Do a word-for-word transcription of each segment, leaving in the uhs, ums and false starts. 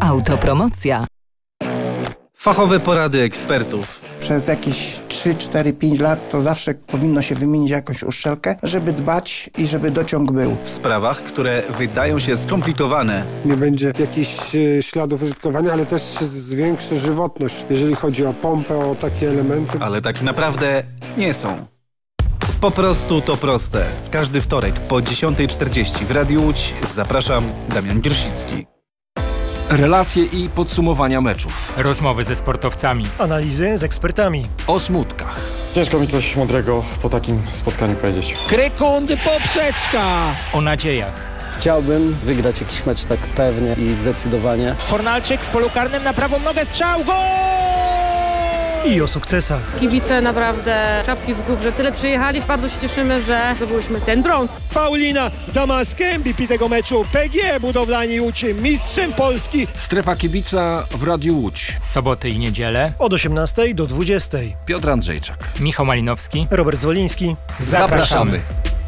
Autopromocja. Fachowe porady ekspertów. Przez jakieś trzy, cztery, pięć lat to zawsze powinno się wymienić jakąś uszczelkę, żeby dbać i żeby dociąg był. W sprawach, które wydają się skomplikowane. Nie będzie jakichś śladów użytkowania, ale też się zwiększy żywotność, jeżeli chodzi o pompę, o takie elementy. Ale tak naprawdę nie są. Po prostu to proste. W każdy wtorek po dziesiątej czterdzieści w Radiu Łódź zapraszam, Damian Giersicki. Relacje i podsumowania meczów. Rozmowy ze sportowcami. Analizy z ekspertami. O smutkach. Ciężko mi coś mądrego po takim spotkaniu powiedzieć. Krykundy poprzeczka. O nadziejach. Chciałbym wygrać jakiś mecz tak pewnie i zdecydowanie. Fornalczyk w polu karnym na prawą nogę, strzał, gol! I o sukcesach. Kibice naprawdę czapki z głów, że tyle przyjechali. Bardzo się cieszymy, że zdobyliśmy ten brąz. Paulina Damask, M V P tego meczu. P G Budowlani Łódź, mistrzem Polski. Strefa kibica w Radiu Łódź. Soboty i niedzielę. Od osiemnastej do dwudziestej. Piotr Andrzejczak. Michał Malinowski. Robert Zwoliński. Zapraszamy.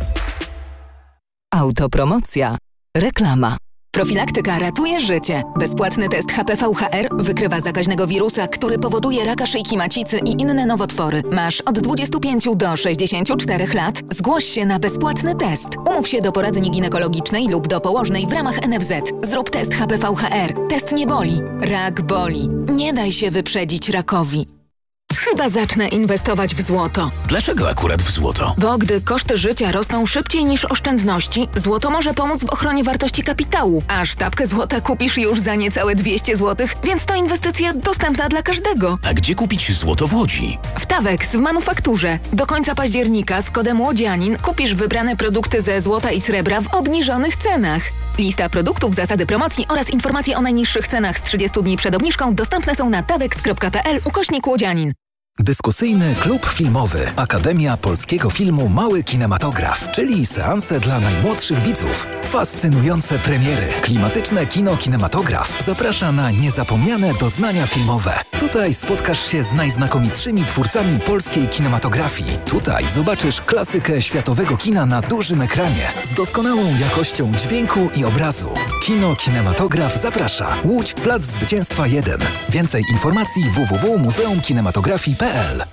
Autopromocja. Reklama. Profilaktyka ratuje życie. Bezpłatny test H P V H R wykrywa zakaźnego wirusa, który powoduje raka szyjki macicy i inne nowotwory. Masz od dwudziestu pięciu do sześćdziesięciu czterech lat? Zgłoś się na bezpłatny test. Umów się do poradni ginekologicznej lub do położnej w ramach N F Z. Zrób test H P V H R. Test nie boli. Rak boli. Nie daj się wyprzedzić rakowi. Chyba zacznę inwestować w złoto. Dlaczego akurat w złoto? Bo gdy koszty życia rosną szybciej niż oszczędności, złoto może pomóc w ochronie wartości kapitału. A sztabkę złota kupisz już za niecałe dwieście złotych, więc to inwestycja dostępna dla każdego. A gdzie kupić złoto w Łodzi? W Tawex w manufakturze. Do końca października z kodem Łodzianin kupisz wybrane produkty ze złota i srebra w obniżonych cenach. Lista produktów, zasady promocji oraz informacje o najniższych cenach z trzydziestu dni przed obniżką dostępne są na tawex kropka p l ukośnik łodzianin. Dyskusyjny klub filmowy Akademia Polskiego Filmu Mały Kinematograf, czyli seanse dla najmłodszych widzów. Fascynujące premiery. Klimatyczne kino kinematograf zaprasza na niezapomniane doznania filmowe. Tutaj spotkasz się z najznakomitszymi twórcami polskiej kinematografii. Tutaj zobaczysz klasykę światowego kina na dużym ekranie z doskonałą jakością dźwięku i obrazu. Kino Kinematograf zaprasza. Łódź, Plac Zwycięstwa jeden. Więcej informacji w w w kropka muzeum kinematografii kropka p l.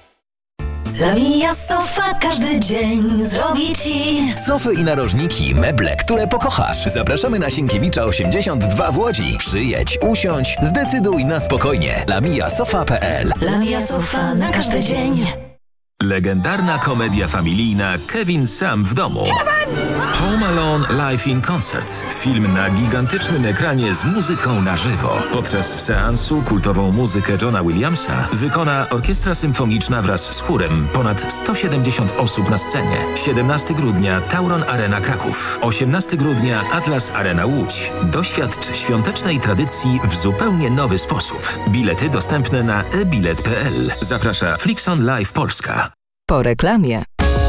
La Mia Sofa każdy dzień zrobi Ci Sofy i narożniki, meble, które pokochasz. Zapraszamy na Sienkiewicza osiemdziesiąt dwa w Łodzi. Przyjedź, usiądź, zdecyduj na spokojnie. La Mia Sofa kropka p l. La Mia Sofa na każdy dzień. Legendarna komedia familijna Kevin sam w domu. Home Alone Live in Concert. Film na gigantycznym ekranie z muzyką na żywo. Podczas seansu kultową muzykę Johna Williamsa wykona orkiestra symfoniczna wraz z chórem. Ponad sto siedemdziesiąt osób na scenie. siedemnastego grudnia Tauron Arena Kraków. osiemnastego grudnia Atlas Arena Łódź. Doświadcz świątecznej tradycji w zupełnie nowy sposób. Bilety dostępne na e bilet kropka p l. Zaprasza Flixon Live Polska. Po reklamie.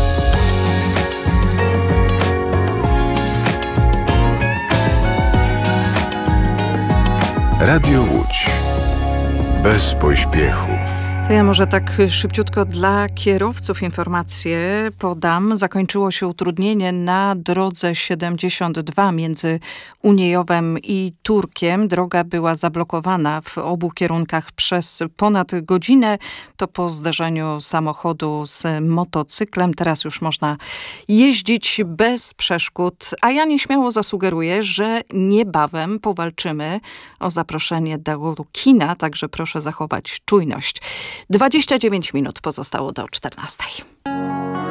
Radio Łódź. Bez pośpiechu. To ja może tak szybciutko dla kierowców informację podam. Zakończyło się utrudnienie na drodze siedemdziesiąt dwa między Uniejowem i Turkiem. Droga była zablokowana w obu kierunkach przez ponad godzinę. To po zderzeniu samochodu z motocyklem. Teraz już można jeździć bez przeszkód. A ja nieśmiało zasugeruję, że niebawem powalczymy o zaproszenie do kina. Także proszę zachować czujność. dwadzieścia dziewięć minut pozostało do czternastej.